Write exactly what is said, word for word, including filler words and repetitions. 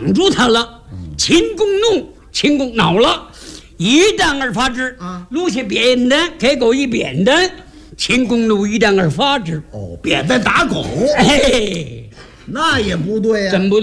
挡住他了。秦公怒，秦公恼了，一掌而发之。啊，录下扁担，给狗一扁担。秦公怒，一掌而发之。 哦，扁担打狗， 哎， 那也不对呀、啊， 怎么不对？